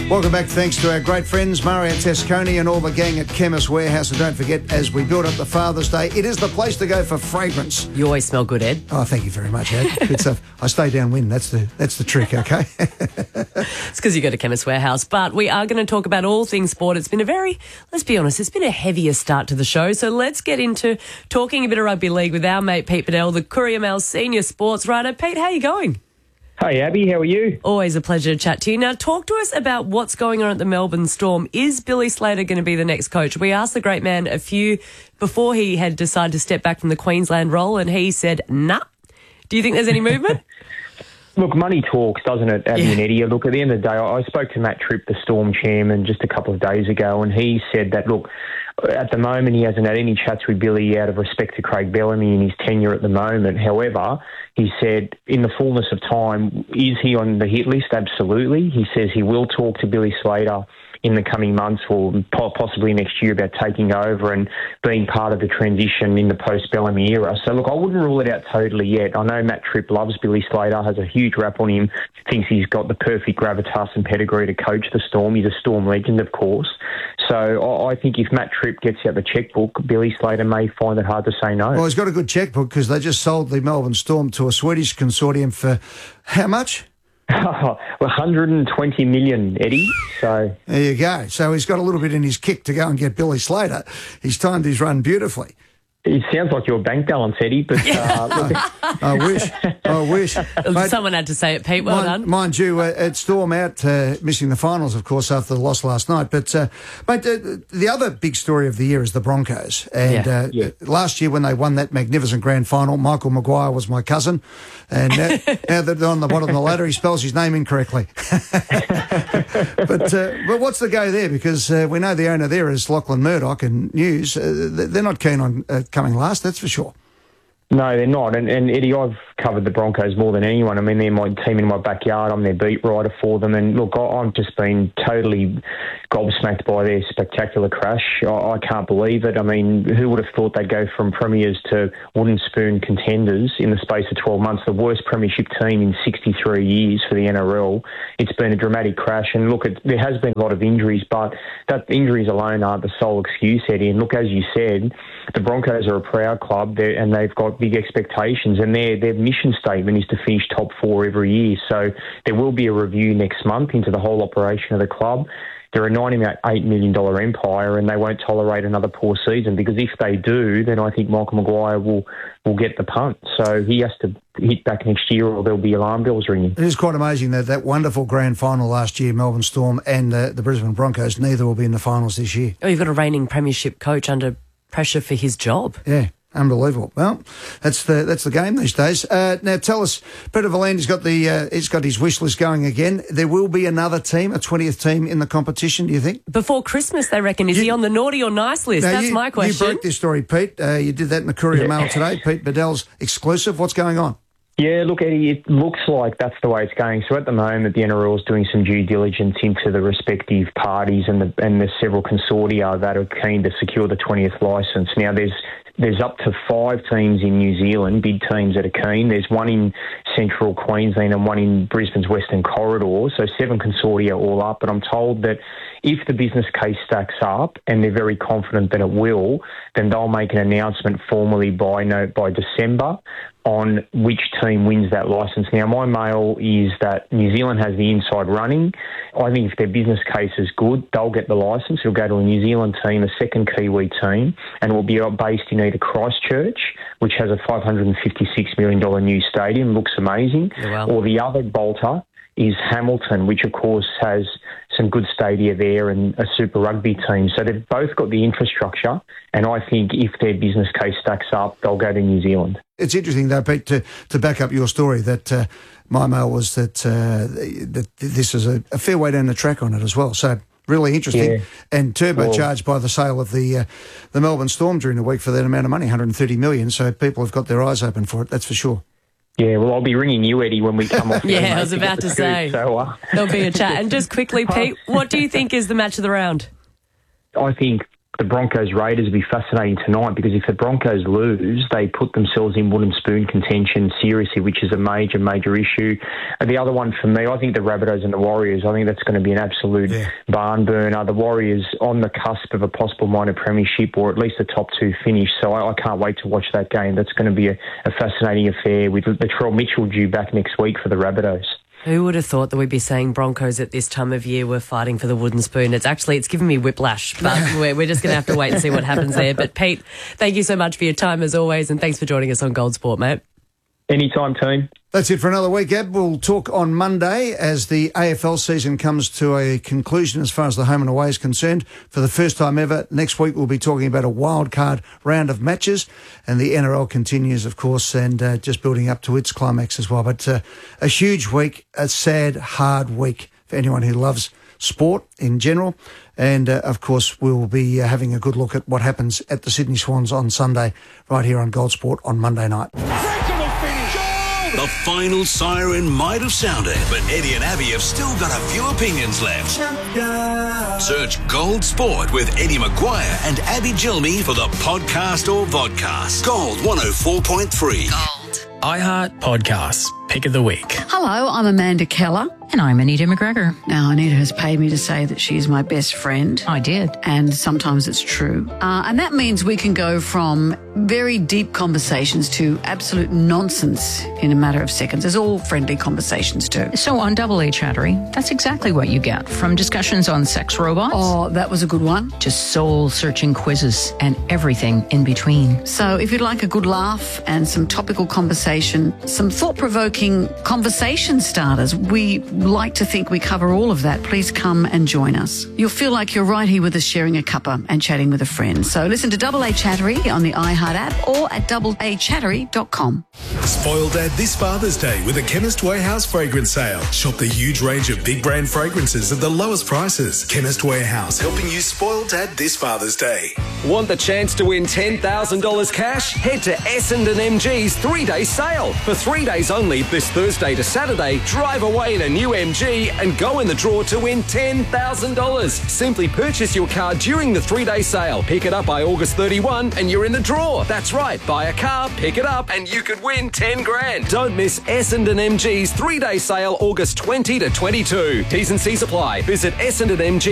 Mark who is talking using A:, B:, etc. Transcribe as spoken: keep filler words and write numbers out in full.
A: Welcome back. Thanks to our great friends, Mario Tesconi and all the gang at Chemist Warehouse. And don't forget, as we build up the Father's Day, it is the place to go for fragrance.
B: You always smell good, Ed.
A: Oh, thank you very much, Ed. Good stuff. I stay downwind. That's the that's the trick, okay?
B: It's because you go to Chemist Warehouse. But we are going to talk about all things sport. It's been a very, let's be honest, it's been a heavier start to the show. So let's get into talking a bit of rugby league with our mate Pete Bedell, the Courier Mail senior sports writer. Pete, how are you going?
C: Hey, Abby, how are you?
B: Always a pleasure to chat to you. Now, talk to us about what's going on at the Melbourne Storm. Is Billy Slater going to be the next coach? We asked the great man a few before he had decided to step back from the Queensland role, and he said, nah. Do you think there's any movement?
C: Look, money talks, doesn't it, Abby
B: Yeah.
C: and Eddie? Look, at the end of the day, I spoke to Matt Tripp, the Storm chairman, just a couple of days ago, and he said that, look, at the moment he hasn't had any chats with Billy out of respect to Craig Bellamy and his tenure at the moment. However, he said in the fullness of time, is he on the hit list? Absolutely. He says he will talk to Billy Slater in the coming months or possibly next year about taking over and being part of the transition in the post-Bellamy era. So, look, I wouldn't rule it out totally yet. I know Matt Tripp loves Billy Slater, has a huge rap on him, thinks he's got the perfect gravitas and pedigree to coach the Storm. He's a Storm legend, of course. So I think if Matt Tripp gets out the chequebook, Billy Slater may find it hard to say no.
A: Well, he's got a good chequebook because they just sold the Melbourne Storm to a Swedish consortium for how much?
C: one hundred twenty million, Eddie. So
A: there you go. So he's got a little bit in his kick to go and get Billy Slater. He's timed his run beautifully.
C: It sounds like your bank balance, Eddie, but uh, look,
A: I wish. I wish. Mate,
B: Someone had to say it, Pete. Well
A: mind,
B: done.
A: Mind you, uh, at Storm out, uh, missing the finals, of course, after the loss last night. But, uh, mate, uh, the other big story of the year is the Broncos. And
B: Yeah.
A: uh,
C: Yeah.
A: last year when they won that magnificent grand final, Michael Maguire was my cousin. And uh, now that they're on the bottom of the ladder, he spells his name incorrectly. but uh, but what's the go there? Because uh, we know the owner there is Lachlan Murdoch and News. Uh, they're not keen on uh, coming last, that's for sure.
C: no, they're not. And, and Eddie, I've covered the Broncos more than anyone. I mean, they're my team in my backyard. I'm their beat writer for them. And look, I, I've just been totally gobsmacked by their spectacular crash. I, I can't believe it. I mean, who would have thought they'd go from premiers to wooden spoon contenders in the space of twelve months? The worst premiership team in sixty-three years for the N R L. It's been a dramatic crash. And look, it, there has been a lot of injuries, but that injuries alone aren't the sole excuse, Eddie. And look, as you said, the Broncos are a proud club and they've got big expectations, and their their mission statement is to finish top four every year. So there will be a review next month into the whole operation of the club. They're a ninety-eight million dollars empire, and they won't tolerate another poor season, because if they do, then I think Michael Maguire will, will get the punt. So he has to hit back next year or there'll be alarm bells ringing.
A: It is quite amazing that that wonderful grand final last year, Melbourne Storm and uh, the Brisbane Broncos, neither will be in the finals this year.
B: Oh, you've got a reigning premiership coach under pressure for his job.
A: Yeah. Unbelievable. Well, that's the that's the game these days. Uh, now, tell us, Peter Valandy's got the uh, he's got his wish list going again. There will be another team, a twentieth team in the competition. Do you think?
B: Before Christmas, they reckon. Is
A: You-
B: he on the naughty or nice list?
A: Now,
B: That's
A: you,
B: my question.
A: You broke this story, Pete. Uh, you did that in the Courier Mail today. Pete Bedell's exclusive. What's going on?
C: Yeah, look, Eddie, it looks like that's the way it's going. So at the moment, the N R L is doing some due diligence into the respective parties and the and the several consortia that are keen to secure the twentieth licence. Now, there's There's up to five teams in New Zealand, big teams that are keen. There's one in central Queensland and one in Brisbane's Western Corridor. So seven consortia all up. But I'm told that if the business case stacks up, and they're very confident that it will, then they'll make an announcement formally by no, by December on which team wins that licence. Now, my mail is that New Zealand has the inside running. I think if their business case is good, they'll get the licence. It'll go to a New Zealand team, a second Kiwi team, and it will be based in either Christchurch, which has a five hundred fifty-six million dollars new stadium, looks amazing,
B: Yeah, wow.
C: or the other bolter is Hamilton, which of course has some good stadia there and a Super Rugby team. So they've both got the infrastructure, and I think if their business case stacks up, they'll go to New Zealand.
A: It's interesting, though, Pete, to, to back up your story, that uh, my mail was that uh, that this is a, a fair way down the track on it as well. So really interesting,
C: Yeah.
A: and turbocharged by the sale of the uh, the Melbourne Storm during the week for that amount of money, one hundred thirty million dollars. So people have got their eyes open for it, that's for sure.
C: Yeah, well, I'll be ringing you, Eddie, when we come off.
B: Yeah,
C: there,
B: I
C: mate,
B: was
C: to get
B: about
C: the
B: to
C: scoop.
B: say.
C: So, uh,
B: There'll be a chat. And just quickly, Pete, what do you think is the match of the round?
C: I think the Broncos-Raiders will be fascinating tonight, because if the Broncos lose, they put themselves in wooden spoon contention seriously, which is a major, major issue. And the other one for me, I think the Rabbitohs and the Warriors, I think that's going to be an absolute yeah. barn burner. The Warriors on the cusp of a possible minor premiership, or at least a top two finish. So I, I can't wait to watch that game. That's going to be a, a fascinating affair, with Latrell Mitchell due back next week for the Rabbitohs.
B: Who would have thought that we'd be saying Broncos at this time of year were fighting for the wooden spoon? It's actually, it's given me whiplash, but we're, we're just going to have to wait and see what happens there. But Pete, thank you so much for your time as always, and thanks for joining us on Gold Sport, mate.
C: Anytime, team.
A: That's it for another week, Ab. We'll talk on Monday as the A F L season comes to a conclusion as far as the home and away is concerned. For the first time ever, next week we'll be talking about a wild card round of matches, and the N R L continues, of course, and uh, just building up to its climax as well. But uh, a huge week, a sad, hard week for anyone who loves sport in general. And, uh, of course, we'll be uh, having a good look at what happens at the Sydney Swans on Sunday, right here on Gold Sport on Monday night.
D: The final siren might have sounded, but Eddie and Abby have still got a few opinions left. Search Gold Sport with Eddie Maguire and Abby Gilmy for the podcast or vodcast. Gold one oh four point three.
E: Gold. iHeart Podcasts. Pick of the week.
F: Hello, I'm Amanda Keller.
G: And I'm Anita McGregor.
F: Now, Anita has paid me to say that she's my best friend.
G: I did.
F: And sometimes it's true. Uh, and that means we can go from very deep conversations to absolute nonsense in a matter of seconds, as all friendly conversations do.
G: So on Double A Chattery, that's exactly what you get. From discussions on sex robots.
F: Oh, that was a good one.
G: To soul-searching quizzes and everything in between.
F: So if you'd like a good laugh and some topical conversation, some thought-provoking conversation starters, we like to think we cover all of that. Please come and join us. You'll feel like you're right here with us, sharing a cuppa and chatting with a friend. So listen to Double A Chattery on the iHeart app or at double a chattery dot com.
H: Spoil Dad this Father's Day with a Chemist Warehouse fragrance sale. Shop the huge range of big brand fragrances at the lowest prices. Chemist Warehouse, helping you spoil Dad this Father's Day.
I: Want the chance to win ten thousand dollars cash? Head to Essendon M G's three-day sale. For three days only, this Thursday to Saturday, drive away in a new M G and go in the draw to win ten thousand dollars. Simply purchase your car during the three-day sale. Pick it up by August thirty-first and you're in the draw. That's right, buy a car, pick it up and you could win ten grand. Don't miss Essendon M G's three-day sale August twentieth to twenty-second. T's and C's apply. Visit Essendon M G